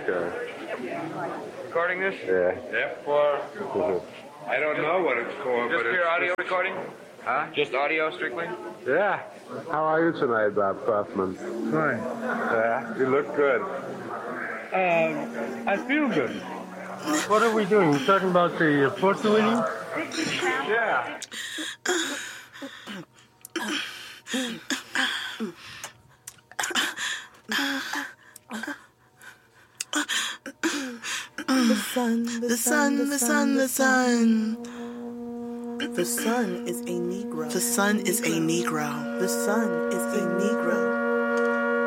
Okay. Recording this? Yeah. Yep. For I don't know what it's called, just but pure it's audio recording? Huh? Just audio strictly? Yeah. How are you tonight, Bob Kaufman? Fine. Yeah. You look good. I feel good. What are we doing? We're talking about the fortune winning? Yeah. The sun is a Negro. The sun is a Negro. The sun is a Negro.